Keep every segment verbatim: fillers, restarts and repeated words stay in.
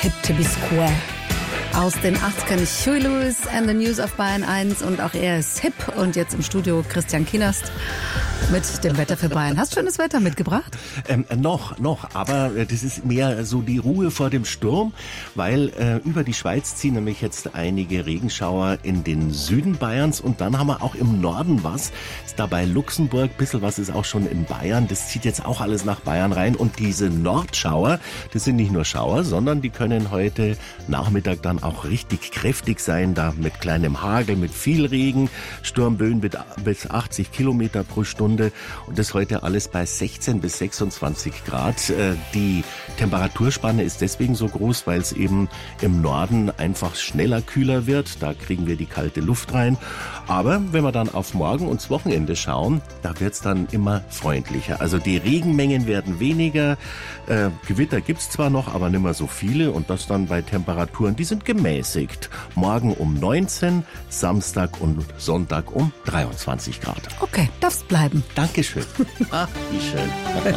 Hip to be square. Aus den achtzigern Huey Lewis and the News auf Bayern eins und auch er ist hip und jetzt im Studio Christian Kienast mit dem Wetter für Bayern. Hast du schönes Wetter mitgebracht? Ähm, noch, noch, aber äh, das ist mehr so die Ruhe vor dem Sturm, weil äh, über die Schweiz ziehen nämlich jetzt einige Regenschauer in den Süden Bayerns und dann haben wir auch im Norden was. Ist dabei Luxemburg, ein bisschen was ist auch schon in Bayern. Das zieht jetzt auch alles nach Bayern rein und diese Nordschauer, das sind nicht nur Schauer, sondern die können heute Nachmittag dann auch richtig kräftig sein, da mit kleinem Hagel, mit viel Regen, Sturmböen mit bis achtzig Kilometer pro Stunde und das heute alles bei sechzehn bis sechsundzwanzig Grad. Die Temperaturspanne ist deswegen so groß, weil es eben im Norden einfach schneller kühler wird, da kriegen wir die kalte Luft rein, aber wenn wir dann auf morgen und das Wochenende schauen, da wird es dann immer freundlicher. Also die Regenmengen werden weniger, äh, Gewitter gibt es zwar noch, aber nicht mehr so viele und das dann bei Temperaturen, die sind gemäßigt. Morgen um neunzehn, Samstag und Sonntag um dreiundzwanzig Grad. Okay, darf's bleiben. Dankeschön. Ach, wie schön.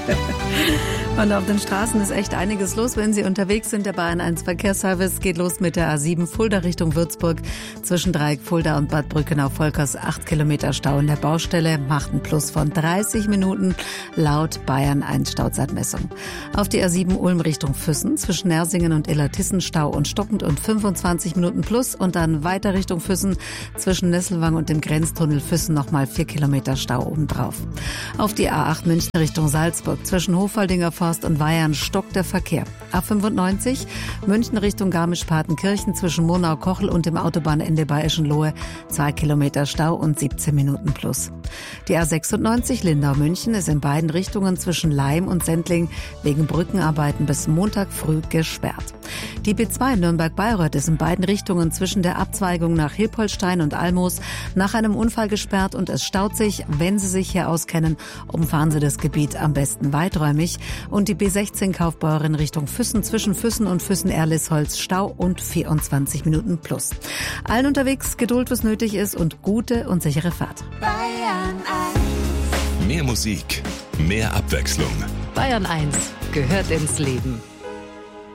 Und auf den Straßen ist echt einiges los, wenn Sie unterwegs sind. Der Bayern eins Verkehrsservice geht los mit der A sieben Fulda Richtung Würzburg. Zwischen Dreieck Fulda und Bad Brückenau-Volkers acht Kilometer Stau in der Baustelle. Macht einen Plus von dreißig Minuten laut Bayern eins Stauzeitmessung. Auf die A sieben Ulm Richtung Füssen. Zwischen Nersingen und Illertissen Stau und stockend und fünfundzwanzig Minuten plus. Und dann weiter Richtung Füssen. Zwischen Nesselwang und dem Grenztunnel Füssen nochmal vier Kilometer Stau obendrauf. Auf die A acht München Richtung Salzburg. Zwischen Hofaldinger Forst und Weihern stockt der Verkehr. A fünfundneunzig München Richtung Garmisch-Partenkirchen zwischen Monau-Kochel und dem Autobahnende bei Eschenlohe zwei Kilometer Stau und siebzehn Minuten plus. Die A sechsundneunzig Lindau-München ist in beiden Richtungen zwischen Laim und Sendling wegen Brückenarbeiten bis Montag früh gesperrt. Die B zwei Nürnberg-Bayreuth ist in beiden Richtungen zwischen der Abzweigung nach Hilpoltstein und Almoos nach einem Unfall gesperrt und es staut sich. Wenn Sie sich hier auskennen, umfahren Sie das Gebiet am besten weiträumig. Und die B sechzehn Kaufbeuren Richtung Füssen zwischen Füssen und Füssen-Erlisholz Stau und vierundzwanzig Minuten plus. Allen unterwegs Geduld, was nötig ist und gute und sichere Fahrt. Bayern eins. Mehr Musik, mehr Abwechslung. Bayern eins gehört ins Leben.